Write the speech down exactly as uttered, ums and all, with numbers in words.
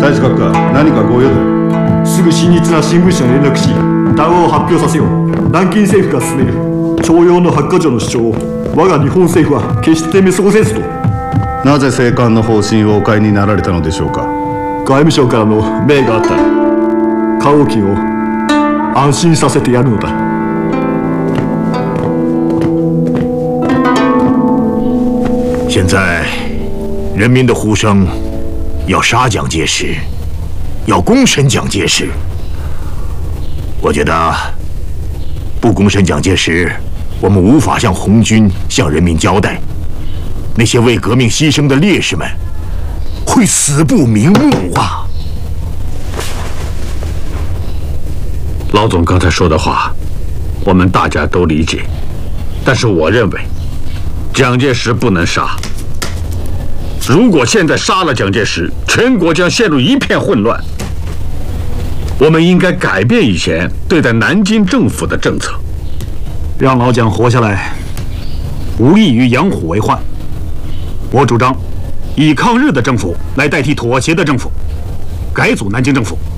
大使閣下、何かご用だ。 すぐ親日な新聞社に連絡し、談話を発表させよう。南京政府が進める徴用の発火所の主張を我が日本政府は決して見過ごせずと。 なぜ政官の方針をお変えになられたのでしょうか。 外務省からの命があった。花王金を安心させてやるのだ。 现在人民的呼声要杀蒋介石，要公审蒋介石。我觉得不公审蒋介石，我们无法向红军、向人民交代。那些为革命牺牲的烈士们会死不瞑目啊！ 老总刚才说的话，我们大家都理解，但是我认为，蒋介石不能杀。如果现在杀了蒋介石，全国将陷入一片混乱。我们应该改变以前对待南京政府的政策， 让老蒋活下来，无异于养虎为患。我主张以抗日的政府来代替妥协的政府，改组南京政府。